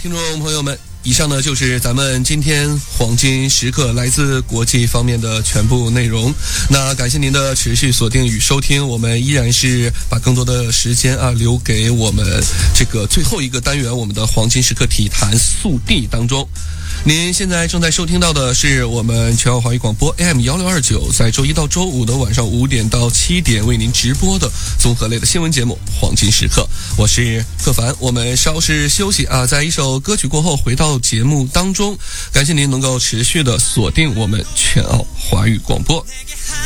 听众朋友们，以上呢就是咱们今天黄金时刻来自国际方面的全部内容。那感谢您的持续锁定与收听，我们依然是把更多的时间留给我们这个最后一个单元，我们的黄金时刻体坛速递当中。您现在正在收听到的是我们全澳华语广播 AM1629，在周一到周五的晚上5点到7点为您直播的综合类的新闻节目《黄金时刻》，我是克凡。我们稍事休息在一首歌曲过后回到节目当中，感谢您能够持续的锁定我们全澳华语广播。